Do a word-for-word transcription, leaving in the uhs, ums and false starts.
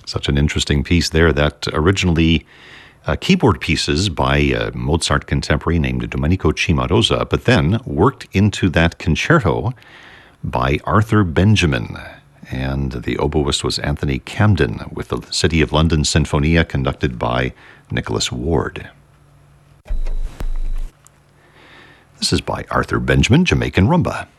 Such an interesting piece there. That originally uh, keyboard pieces by a Mozart contemporary named Domenico Cimarosa, but then worked into that concerto by Arthur Benjamin. And the oboist was Anthony Camden with the City of London Sinfonia conducted by Nicholas Ward. This is by Arthur Benjamin, Jamaican Rumba.